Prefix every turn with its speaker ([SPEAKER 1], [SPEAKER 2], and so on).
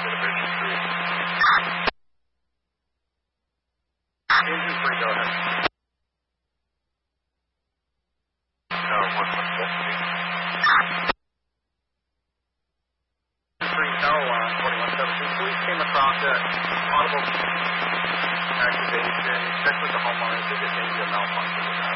[SPEAKER 1] Engine 3, go ahead. Police came across it, audible activation, checked with the homeowners, they just needed a malfunction with that.